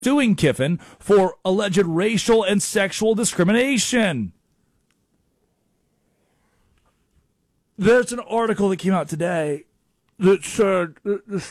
suing Kiffin for alleged racial and sexual discrimination. There's an article that came out today that said that the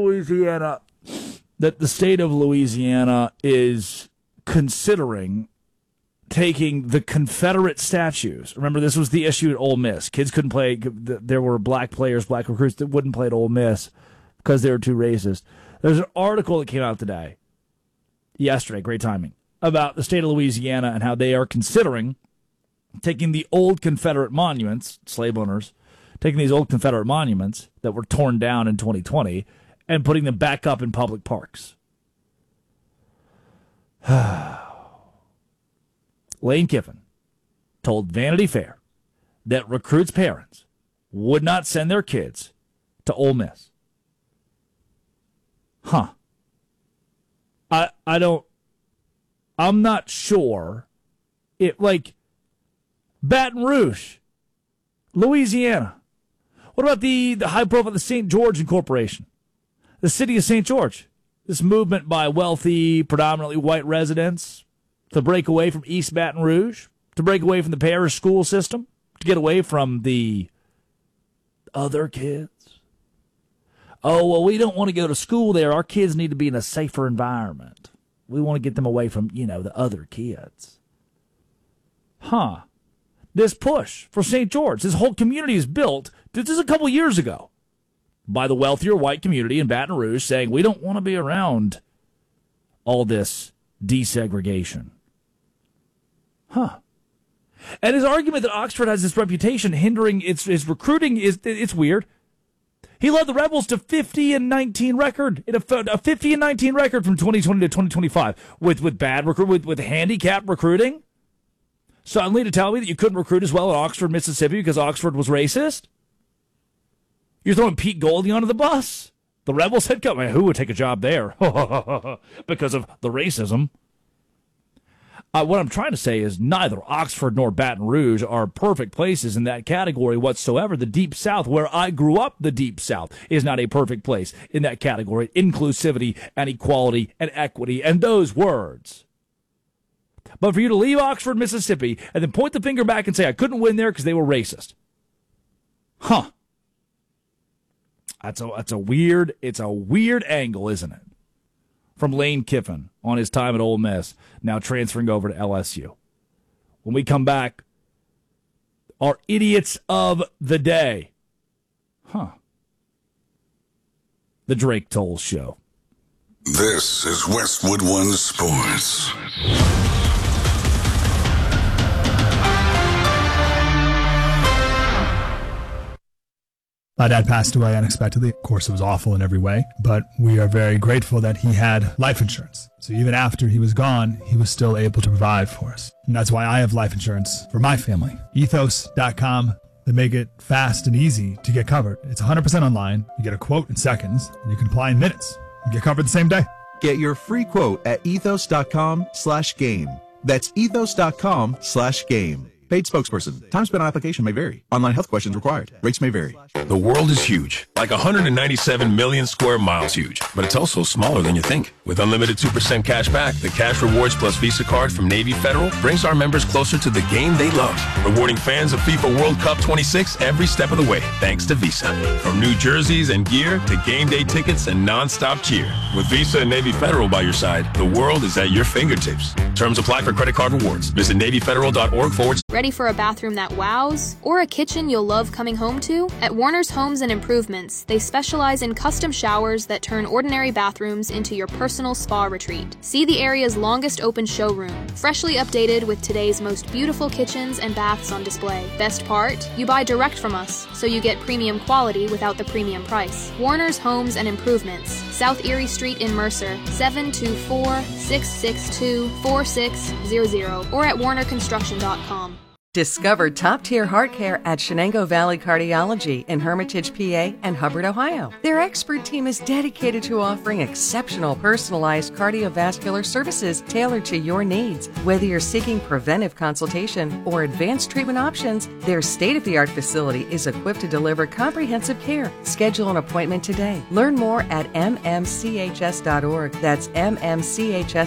state of Louisiana is considering taking the Confederate statues. Remember, this was the issue at Ole Miss. Kids couldn't play. There were black players, black recruits that wouldn't play at Ole Miss because they were too racist. There's an article that came out today, yesterday, great timing, about the state of Louisiana and how they are considering taking the old Confederate monuments, slave owners, taking these old Confederate monuments that were torn down in 2020 and putting them back up in public parks. Lane Kiffin told Vanity Fair that recruits' parents would not send their kids to Ole Miss. I'm not sure. Like Baton Rouge, Louisiana. What about the high profile, the St. George Incorporation? The city of St. George. This movement by wealthy, predominantly white residents to break away from East Baton Rouge, to break away from the parish school system, to get away from the other kids. Oh, well, we don't want to go to school there. Our kids need to be in a safer environment. We want to get them away from, the other kids. This push for St. George, this whole community is built, this is a couple years ago, by the wealthier white community in Baton Rouge saying we don't want to be around all this desegregation. And his argument that Oxford has this reputation hindering its recruiting it's weird. He led the Rebels to 50-19 record, a 50-19 record from 2020 to 2025 with handicap recruiting. Suddenly to tell me that you couldn't recruit as well at Oxford, Mississippi because Oxford was racist? You're throwing Pete Goldie onto the bus. The Rebels head coach, who would take a job there because of the racism? What I'm trying to say is neither Oxford nor Baton Rouge are perfect places in that category whatsoever. The Deep South, where I grew up, the Deep South, is not a perfect place in that category. Inclusivity and equality and equity and those words. But for you to leave Oxford, Mississippi, and then point the finger back and say, I couldn't win there because they were racist. It's a weird angle, isn't it? From Lane Kiffin on his time at Ole Miss, now transferring over to LSU. When we come back, our idiots of the day. The Drake Toll Show. This is Westwood One Sports. My dad passed away unexpectedly. Of course, it was awful in every way, but we are very grateful that he had life insurance. So even after he was gone, he was still able to provide for us. And that's why I have life insurance for my family. Ethos.com. They make it fast and easy to get covered. It's 100% online. You get a quote in seconds, and you can apply in minutes. You get covered the same day. Get your free quote at ethos.com/game. That's ethos.com/game. Paid spokesperson. Time spent on application may vary. Online health questions required. Rates may vary. The world is huge, like 197 million square miles huge, but it's also smaller than you think. With unlimited 2% cash back, the Cash Rewards Plus Visa card from Navy Federal brings our members closer to the game they love, rewarding fans of FIFA World Cup 26 every step of the way, thanks to Visa. From new jerseys and gear to game day tickets and non-stop cheer. With Visa and Navy Federal by your side, the world is at your fingertips. Terms apply for credit card rewards. Visit NavyFederal.org/. Ready for a bathroom that wows? Or a kitchen you'll love coming home to? At Warner's Homes and Improvements, they specialize in custom showers that turn ordinary bathrooms into your personal spa retreat. See the area's longest open showroom, freshly updated with today's most beautiful kitchens and baths on display. Best part? You buy direct from us, so you get premium quality without the premium price. Warner's Homes and Improvements, South Erie Street in Mercer, 724-662-4600, or at warnerconstruction.com. Discover top-tier heart care at Shenango Valley Cardiology in Hermitage, PA, and Hubbard, Ohio. Their expert team is dedicated to offering exceptional personalized cardiovascular services tailored to your needs. Whether you're seeking preventive consultation or advanced treatment options, their state-of-the-art facility is equipped to deliver comprehensive care. Schedule an appointment today. Learn more at mmchs.org. That's mmchs.org.